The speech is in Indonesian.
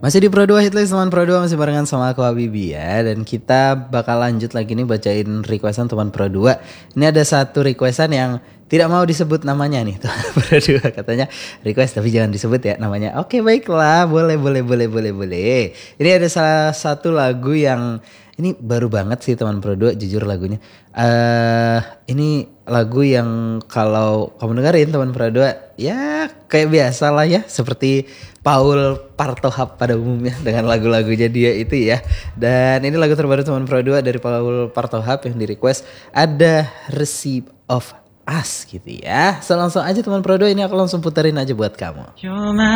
Masih di Pro 2 Hitlist teman Pro 2, masih barengan sama aku Habibi ya. Dan kita bakal lanjut lagi nih bacain requestan teman Pro 2. Ini ada satu requestan yang tidak mau disebut namanya nih teman Pro 2. Katanya request tapi jangan disebut ya namanya. Oke baiklah, boleh. Ini ada salah satu lagu yang ini baru banget sih teman Pro 2 jujur lagunya. Ini lagu yang kalau kamu dengerin teman Pro 2 ya kayak biasa lah ya, seperti Paul Partohap pada umumnya dengan lagu-lagunya dia itu ya. Dan ini lagu terbaru teman Pro 2 dari Paul Partohap yang di request ada Receipt of Us gitu ya. So langsung aja teman Pro 2, ini aku langsung puterin aja buat kamu.